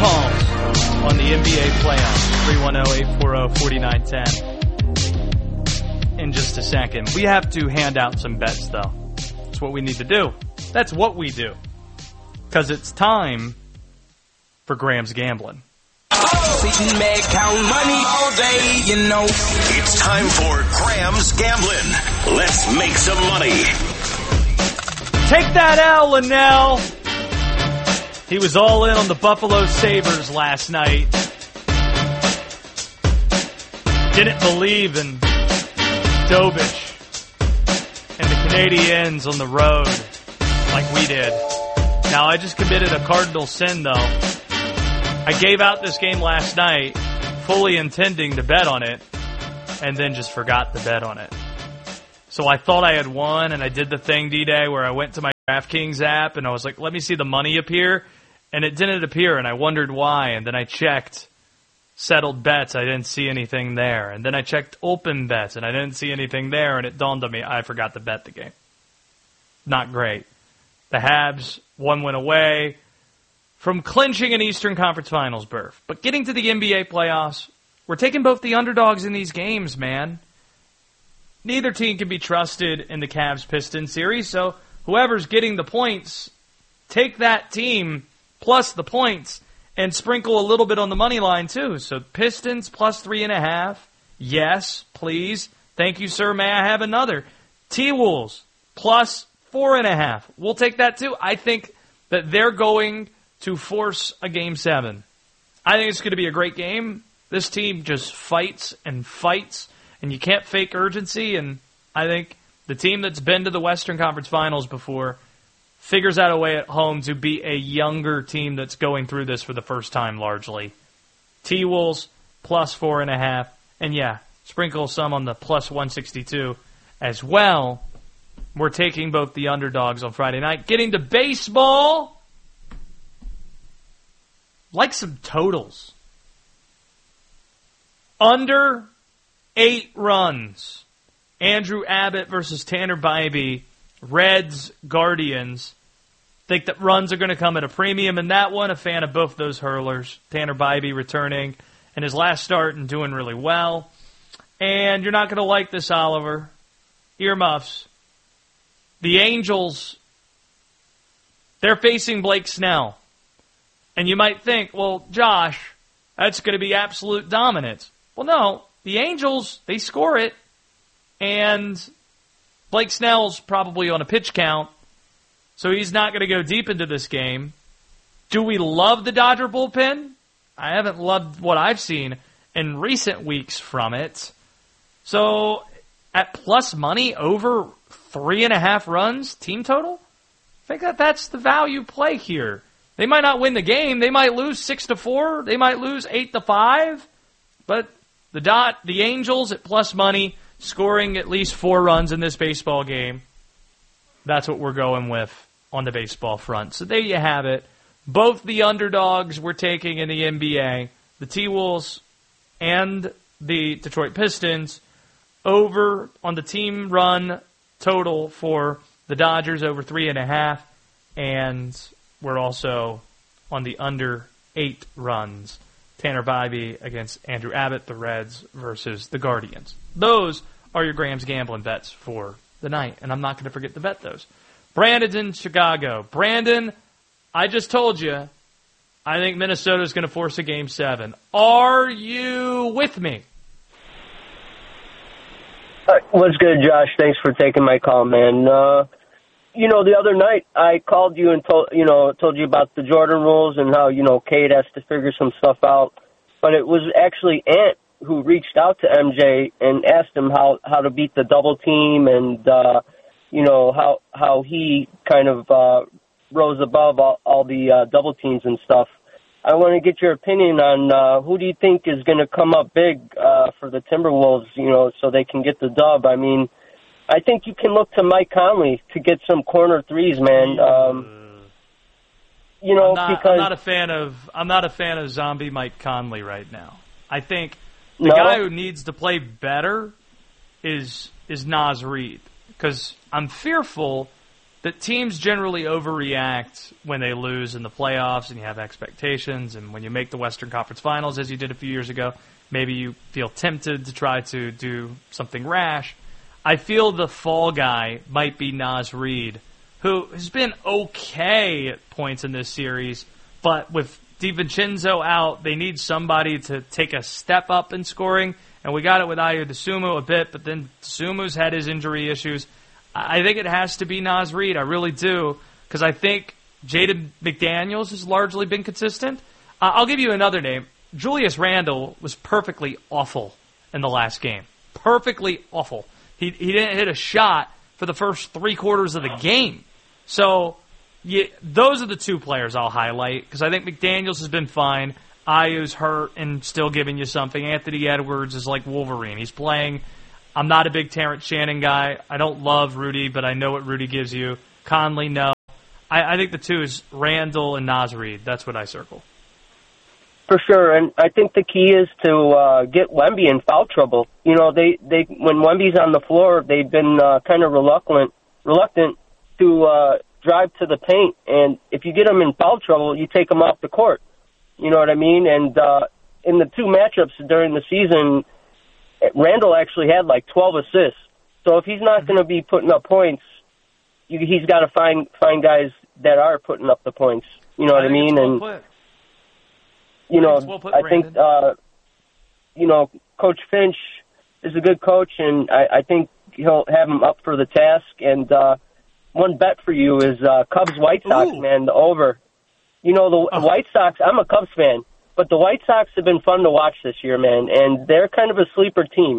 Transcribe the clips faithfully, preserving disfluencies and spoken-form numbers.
calls on the N B A playoffs. three one zero, eight four zero, four nine one zero. In just a second. We have to hand out some bets, though. That's what we need to do. That's what we do. Because it's time for Graham's Gambling. Sitting back, count money all day, you know. It's time for Graham's Gambling. Let's make some money. Take that L, Linnell. He was all in on the Buffalo Sabres last night. Didn't believe in Dobich and the Canadiens on the road like we did. Now, I just committed a cardinal sin, though. I gave out this game last night, fully intending to bet on it, and then just forgot to bet on it. So I thought I had won, and I did the thing, D-Day, where I went to my DraftKings app, and I was like, let me see the money appear, and it didn't appear, and I wondered why, and then I checked settled bets, I didn't see anything there, and then I checked open bets, and I didn't see anything there, and it dawned on me, I forgot to bet the game. Not great. The Habs, one win away from clinching an Eastern Conference Finals berth. But getting to the N B A playoffs, we're taking both the underdogs in these games, man. Neither team can be trusted in the Cavs-Pistons series, so whoever's getting the points, take that team plus the points and sprinkle a little bit on the money line, too. So Pistons plus three and a half. Yes, please. Thank you, sir. May I have another? T-Wolves plus four and a half. We'll take that, too. I think that they're going to force a game seven. I think it's going to be a great game. This team just fights and fights, and you can't fake urgency. And I think the team that's been to the Western Conference Finals before figures out a way at home to be a younger team that's going through this for the first time largely. T-Wolves plus four and a half. And yeah, sprinkle some on the plus one sixty-two as well. We're taking both the underdogs on Friday night. Getting to baseball. Like some totals. Under eight runs. Andrew Abbott versus Tanner Bybee. Reds, Guardians. Think that runs are going to come at a premium in that one. A fan of both those hurlers. Tanner Bybee returning in his last start and doing really well. And you're not going to like this, Oliver. Earmuffs. The Angels, they're facing Blake Snell. And you might think, well, Josh, that's going to be absolute dominance. Well, no. The Angels, they score it. And Blake Snell's probably on a pitch count, so he's not going to go deep into this game. Do we love the Dodger bullpen? I haven't loved what I've seen in recent weeks from it. So at plus money over three and a half runs team total, I think that that's the value play here. They might not win the game. They might lose six to four. They might lose eight to five. But the dot, the Angels at plus money, scoring at least four runs in this baseball game. That's what we're going with on the baseball front. So there you have it. Both the underdogs we're taking in the N B A, the T-Wolves and the Detroit Pistons, over on the team run total for the Dodgers, over three and a half. And we're also on the under eight runs. Tanner Bybee against Andrew Abbott, the Reds versus the Guardians. Those are your Graham's Gambling bets for the night, and I'm not going to forget to bet those. Brandon's in Chicago. Brandon, I just told you, I think Minnesota's going to force a game seven. Are you with me? Uh, what's good, Josh? Thanks for taking my call, man. Uh, you know, the other night I called you and told you know told you about the Jordan rules and how you know Cade has to figure some stuff out, but it was actually Ant who reached out to M J and asked him how, how to beat the double team and, uh, you know, how how he kind of uh, rose above all, all the uh, double teams and stuff. I want to get your opinion on uh, who do you think is going to come up big uh, for the Timberwolves, you know, so they can get the dub. I mean, I think you can look to Mike Conley to get some corner threes, man. Um, you know, I'm not, because I'm not a fan of I'm not a fan of zombie Mike Conley right now. I think the no? guy who needs to play better is is Naz Reid, because I'm fearful that teams generally overreact when they lose in the playoffs and you have expectations, and when you make the Western Conference Finals, as you did a few years ago, maybe you feel tempted to try to do something rash. I feel the fall guy might be Naz Reid, who has been okay at points in this series, but with DiVincenzo out, they need somebody to take a step up in scoring, and we got it with Ayo Dosunmu a bit, but then Dosunmu's had his injury issues. I think it has to be Naz Reid. I really do, because I think Jaden McDaniels has largely been consistent. Uh, I'll give you another name. Julius Randle was perfectly awful in the last game. Perfectly awful. He he didn't hit a shot for the first three quarters of the game. So yeah, those are the two players I'll highlight, because I think McDaniels has been fine. Ayu's hurt and still giving you something. Anthony Edwards is like Wolverine. He's playing. I'm not a big Terrence Shannon guy. I don't love Rudy, but I know what Rudy gives you. Conley, no. I, I think the two is Randall and Naz Reid. That's what I circle. For sure, and I think the key is to uh, get Wemby in foul trouble. You know, they, they when Wemby's on the floor, they've been uh, kind of reluctant reluctant to uh, drive to the paint, and if you get them in foul trouble, you take them off the court. You know what I mean? And uh, in the two matchups during the season, Randall actually had like twelve assists. So if he's not going to be putting up points, you, he's got to find find guys that are putting up the points. You know what I, I mean? Well and put. you know, well put, I think uh, you know Coach Finch is a good coach, and I, I think he'll have him up for the task. And uh, one bet for you is uh, Cubs White Sox, Ooh. man, the over. You know the oh. White Sox. I'm a Cubs fan. But the White Sox have been fun to watch this year, man, and they're kind of a sleeper team.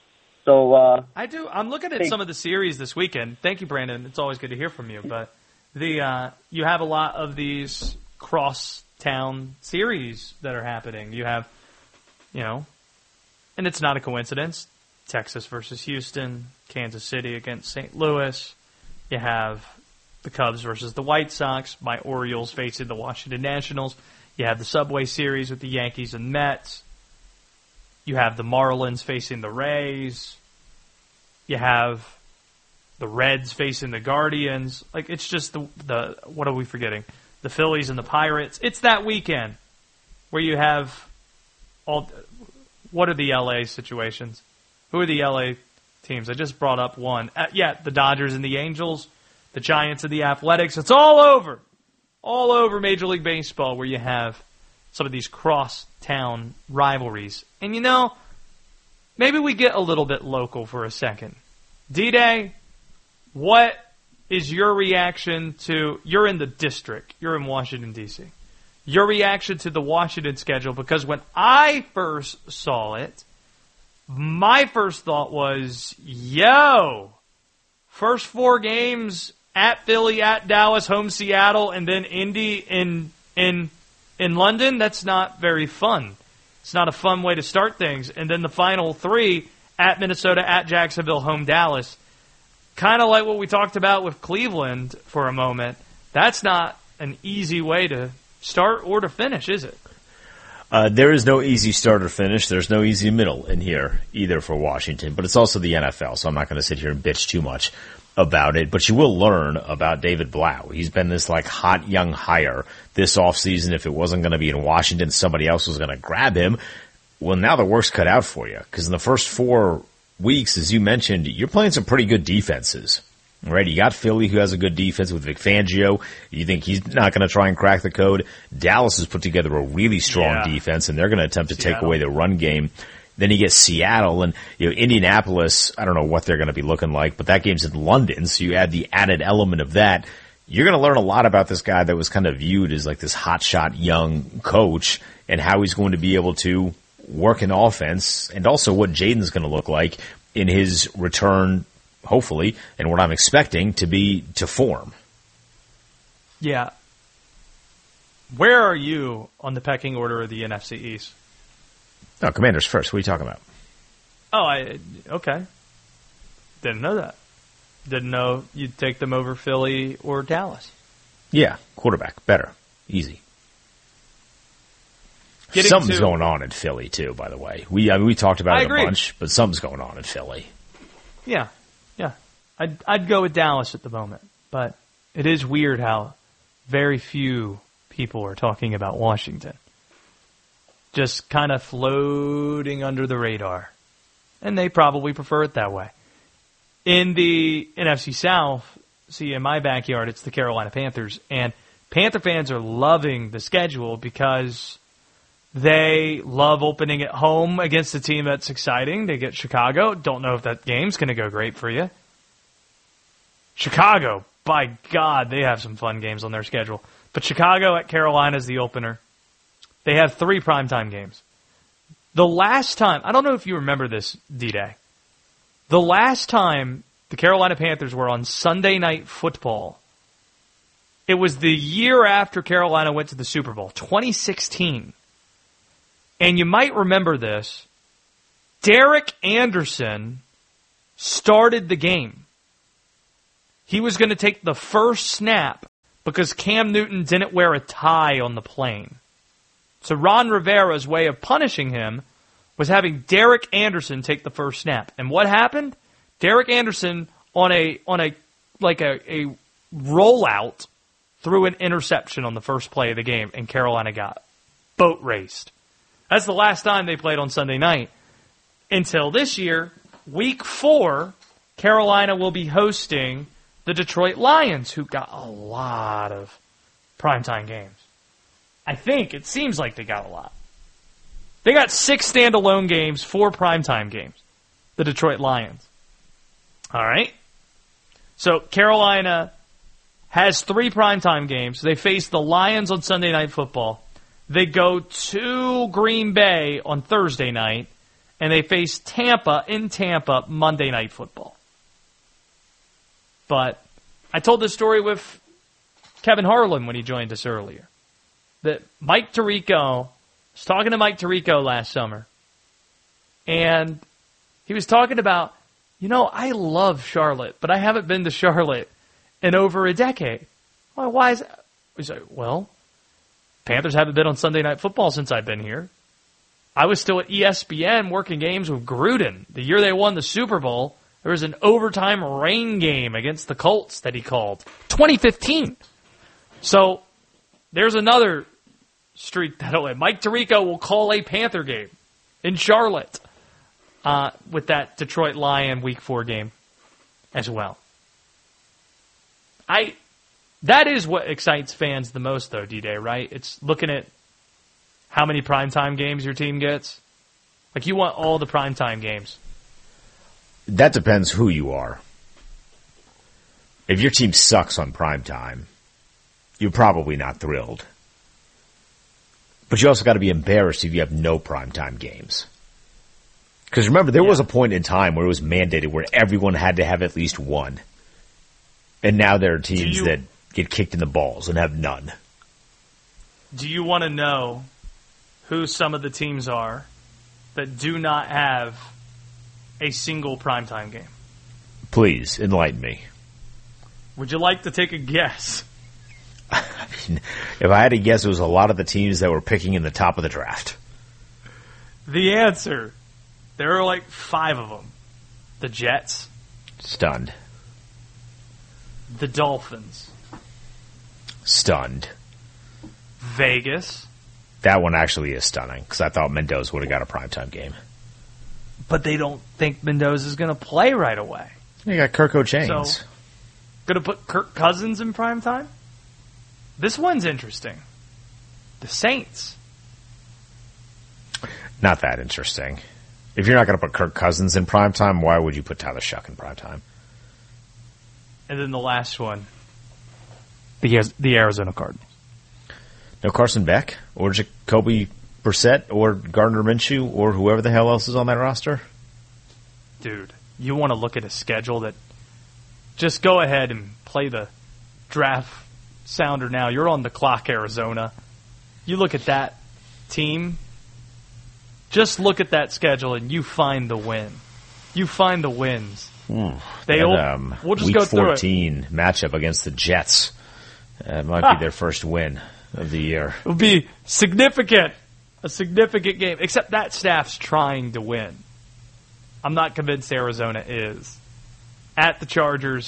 So uh, I do. I'm looking at they, some of the series this weekend. Thank you, Brandon. It's always good to hear from you. But the uh, you have a lot of these cross-town series that are happening. You have, you know, and it's not a coincidence, Texas versus Houston, Kansas City against Saint Louis. You have the Cubs versus the White Sox, my Orioles facing the Washington Nationals. You have the Subway Series with the Yankees and Mets. You have the Marlins facing the Rays. You have the Reds facing the Guardians. Like, it's just the, the what are we forgetting? The Phillies and the Pirates. It's that weekend where you have all, what are the L A situations? Who are the L A teams? I just brought up one. Uh, yeah, the Dodgers and the Angels, the Giants and the Athletics. It's all over. All over Major League Baseball, where you have some of these cross-town rivalries. And, you know, maybe we get a little bit local for a second. D-Day, what is your reaction to, you're in the district, you're in Washington, D C, your reaction to the Washington schedule? Because when I first saw it, my first thought was, yo, first four games at Philly, at Dallas, home Seattle, and then Indy in in in London. That's not very fun. It's not a fun way to start things. And then the final three at Minnesota, at Jacksonville, home Dallas. Kind of like what we talked about with Cleveland for a moment. That's not an easy way to start or to finish, is it? Uh, there is no easy start or finish. There's no easy middle in here either for Washington, but it's also the N F L, so I'm not going to sit here and bitch too much about it, but you will learn about David Blau. He's been this like hot young hire this offseason. If it wasn't going to be in Washington, somebody else was going to grab him. Well, now the work's cut out for you, because in the first four weeks, as you mentioned, you're playing some pretty good defenses. Right, you got Philly, who has a good defense with Vic Fangio. You think he's not going to try and crack the code. Dallas has put together a really strong yeah. defense, and they're going to attempt to Seattle. take away the run game. Then you get Seattle, and you know Indianapolis. I don't know what they're going to be looking like, but that game's in London, so you add the added element of that. You're going to learn a lot about this guy that was kind of viewed as like this hotshot young coach, and how he's going to be able to work in offense, and also what Jaden's going to look like in his return, hopefully, and what I'm expecting to be to form. Yeah. Where are you on the pecking order of the N F C East? No, Commanders first. What are you talking about? Oh, I okay. Didn't know that. Didn't know you'd take them over Philly or Dallas. Yeah, quarterback. Better. Easy. Getting something's to, going on in Philly, too, by the way. We I mean, we talked about I it agree. a bunch, but something's going on in Philly. Yeah, yeah. I'd, I'd go with Dallas at the moment, but it is weird how very few people are talking about Washington. Just kind of floating under the radar. And they probably prefer it that way. In the N F C South, see, in my backyard, it's the Carolina Panthers. And Panther fans are loving the schedule because they love opening at home against a team that's exciting. They get Chicago. Don't know if that game's going to go great for you. Chicago, by God, they have some fun games on their schedule. But Chicago at Carolina is the opener. They have three primetime games. The last time, I don't know if you remember this, D-Day. The last time the Carolina Panthers were on Sunday Night Football, it was the year after Carolina went to the Super Bowl, twenty sixteen. And you might remember this. Derek Anderson started the game. He was going to take the first snap because Cam Newton didn't wear a tie on the plane. So Ron Rivera's way of punishing him was having Derek Anderson take the first snap. And what happened? Derek Anderson on a on a like a, a rollout threw an interception on the first play of the game, and Carolina got boat raced. That's the last time they played on Sunday night. Until this year, week four, Carolina will be hosting the Detroit Lions, who got a lot of primetime games. I think, it seems like they got a lot. They got six standalone games, four primetime games. The Detroit Lions. All right? So Carolina has three primetime games. They face the Lions on Sunday Night Football. They go to Green Bay on Thursday night, and they face Tampa in Tampa Monday Night Football. But I told this story with Kevin Harlan when he joined us earlier. That Mike Tirico, I was talking to Mike Tirico last summer, and he was talking about, you know, I love Charlotte, but I haven't been to Charlotte in over a decade. Well, why is that? He's like, well, Panthers haven't been on Sunday Night Football since I've been here. I was still at E S P N working games with Gruden. The year they won the Super Bowl, there was an overtime rain game against the Colts that he called. twenty fifteen. So there's another streak that'll end. Mike Tirico will call a Panther game in Charlotte uh, with that Detroit Lion Week four game as well. I that is what excites fans the most, though, D-Day, right? It's looking at how many primetime games your team gets. Like, you want all the primetime games. That depends who you are. If your team sucks on primetime, you're probably not thrilled. But you also got to be embarrassed if you have no primetime games. Because remember, there yeah. was a point in time where it was mandated where everyone had to have at least one. And now there are teams you, that get kicked in the balls and have none. Do you want to know who some of the teams are that do not have a single primetime game? Please, enlighten me. Would you like to take a guess? I mean, if I had to guess, it was a lot of the teams that were picking in the top of the draft. The answer, there are like five of them. The Jets. Stunned. The Dolphins. Stunned. Vegas. That one actually is stunning, because I thought Mendoza would have got a primetime game. But they don't think Mendoza's going to play right away. You got Kirk O'Chains. So, going to put Kirk Cousins in primetime? This one's interesting. The Saints. Not that interesting. If you're not going to put Kirk Cousins in primetime, why would you put Tyler Shuck in primetime? And then the last one, the the Arizona Cardinals. No Carson Beck or Jacoby Brissett or Gardner Minshew or whoever the hell else is on that roster? Dude, you want to look at a schedule that just go ahead and play the draft sounder now. You're on the clock, Arizona. You look at that team, just look at that schedule and you find the win. You find the wins. Mm. They and, all, um, we'll just week go through fourteen it. Matchup against the Jets. Uh, it might ah. be their first win of the year. It will be significant. A significant game. Except that staff's trying to win. I'm not convinced Arizona is. At the Chargers,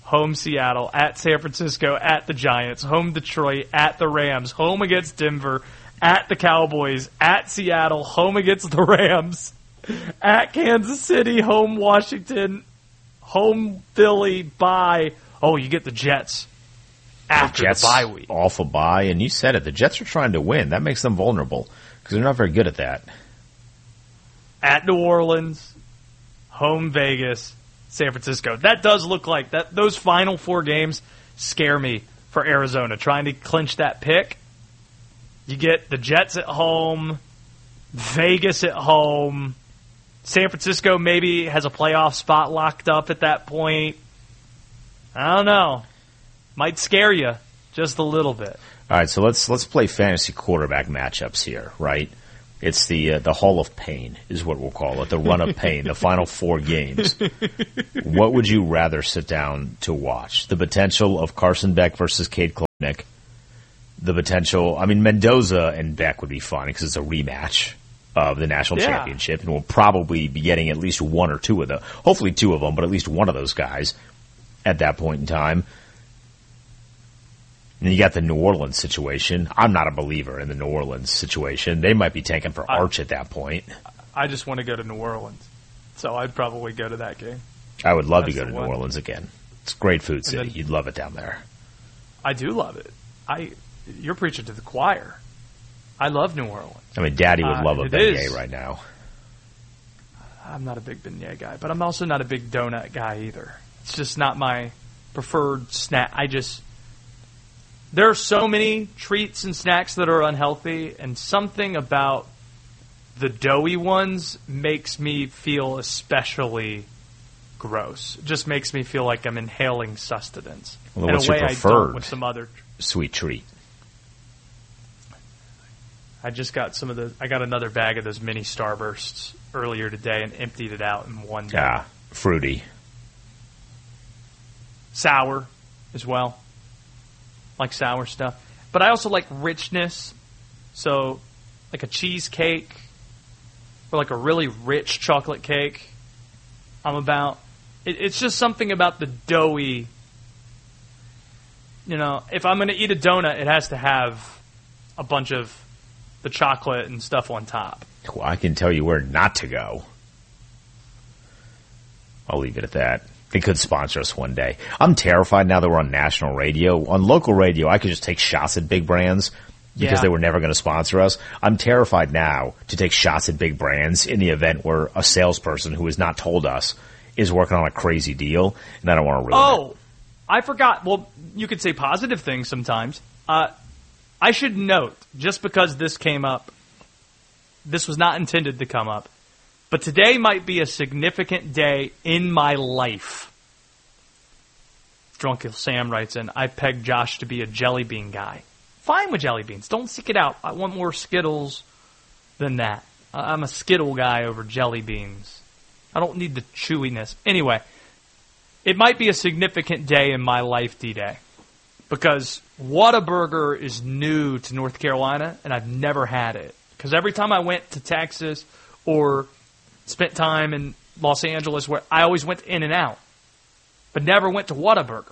home Seattle, at San Francisco, at the Giants, home Detroit, at the Rams, home against Denver, at the Cowboys, at Seattle, home against the Rams, at Kansas City, home Washington, home Philly, bye. Oh, you get the Jets after the, Jets the bye week. Off a bye, and you said it. The Jets are trying to win. That makes them vulnerable because they're not very good at that. At New Orleans, home Vegas, San Francisco. That does look like that. Those final four games scare me for Arizona, trying to clinch that pick. You get the Jets at home, Vegas at home, San Francisco maybe has a playoff spot locked up at that point. I don't know. Might scare you just a little bit. All right, so let's let's play fantasy quarterback matchups here, right? It's the uh, the Hall of Pain is what we'll call it, the Run of Pain, the final four games. What would you rather sit down to watch? The potential of Carson Beck versus Cade Klubnik. The potential, I mean, Mendoza and Beck would be fun because it's a rematch of the national Yeah. championship, and we'll probably be getting at least one or two of them, hopefully two of them, but at least one of those guys at that point in time. And you got the New Orleans situation. I'm not a believer in the New Orleans situation. They might be tanking for I- Arch at that point. I just want to go to New Orleans, so I'd probably go to that game. I would love That's to go the to New one. Orleans again. It's a great food city. then- You'd love it down there. I do love it. I you're preaching to the choir. I love New Orleans. I mean, Daddy would Uh, love a it beignet is. right now. I'm not a big beignet guy, but I'm also not a big donut guy either. It's just not my preferred snack. I just there are so many treats and snacks that are unhealthy, and something about the doughy ones makes me feel especially gross. It just makes me feel like I'm inhaling sustenance Well, then in what's a your way I preferred? don't with some other. Sweet treat. I just got some of the. I got another bag of those mini Starbursts earlier today and emptied it out in one day. Ah, fruity. Sour as well. Like sour stuff. But I also like richness. So, like a cheesecake or like a really rich chocolate cake. I'm about. It, it's just something about the doughy. You know, if I'm going to eat a donut, it has to have a bunch of the chocolate and stuff on top. Well, I can tell you where not to go. I'll leave it at that. They could sponsor us one day. I'm terrified now that we're on national radio. On local radio, I could just take shots at big brands because Yeah. they were never going to sponsor us. I'm terrified now to take shots at big brands in the event where a salesperson who has not told us is working on a crazy deal, and I don't want to ruin it. Oh, I forgot. Well, you could say positive things sometimes. Uh, I should note, just because this came up, this was not intended to come up, but today might be a significant day in my life. Drunken Sam writes in, I pegged Josh to be a jelly bean guy. Fine with jelly beans. Don't seek it out. I want more Skittles than that. I- I'm a Skittle guy over jelly beans. I don't need the chewiness. Anyway, it might be a significant day in my life, D-Day, because Whataburger is new to North Carolina, and I've never had it. Because every time I went to Texas or spent time in Los Angeles, where I always went in and out, but never went to Whataburger.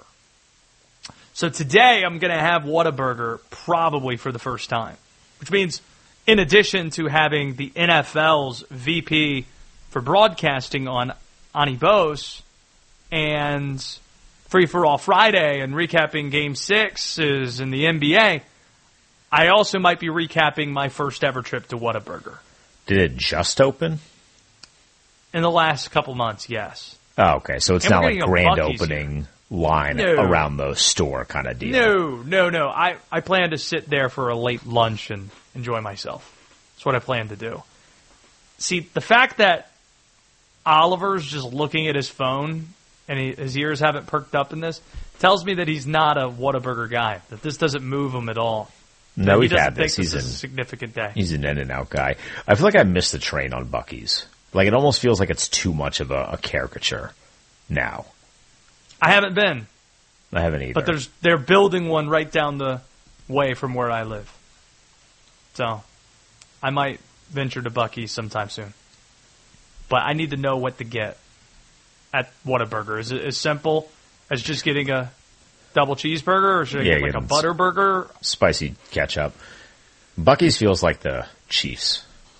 So today I'm going to have Whataburger probably for the first time, which means in addition to having the N F L's V P for broadcasting on Ani Bose and Free for All Friday and recapping Game Sixes in the N B A, I also might be recapping my first ever trip to Whataburger. Did it just open? In the last couple months, yes. Oh, okay. So it's And not we're like getting a grand Buc-ee's opening line No. around the store kind of deal. No, no, no. I, I plan to sit there for a late lunch and enjoy myself. That's what I plan to do. See, the fact that Oliver's just looking at his phone and he, his ears haven't perked up in this tells me that he's not a Whataburger guy, that this doesn't move him at all. No, He we've doesn't had think this. He's this is in, a significant day. he's an in-and-out guy. I feel like I missed the train on Buc-ee's. Like, it almost feels like it's too much of a, a caricature now. I haven't been, I haven't either. but there's they're building one right down the way from where I live. So I might venture to Buc-ee's sometime soon. But I need to know what to get at Whataburger. Is it as simple as just getting a double cheeseburger, or should I Yeah, get like a getting butter burger? Spicy ketchup. Buc-ee's feels like the Chiefs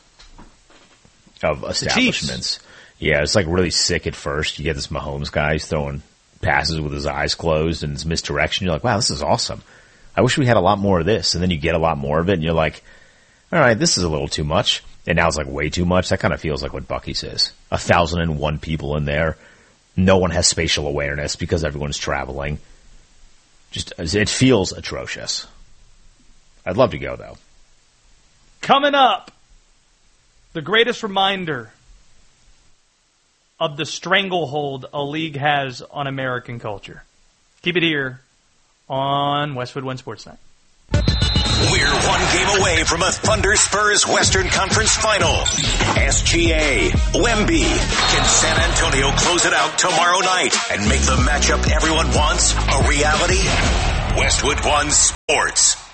of establishments. Yeah, it's like really sick at first. You get this Mahomes guy, he's throwing passes with his eyes closed and it's misdirection. You're like, wow, this is awesome. I wish we had a lot more of this. And then you get a lot more of it and you're like, all right, this is a little too much. And now it's like way too much. That kind of feels like what Buc-ee's is. A thousand and one people in there. No one has spatial awareness because everyone's traveling. Just, it feels atrocious. I'd love to go though. Coming up, the greatest reminder of the stranglehold a league has on American culture. Keep it here on Westwood One Sports Night. We're one game away from a Thunder Spurs Western Conference Final. S G A, Wemby. Can San Antonio close it out tomorrow night and make the matchup everyone wants a reality? Westwood One Sports.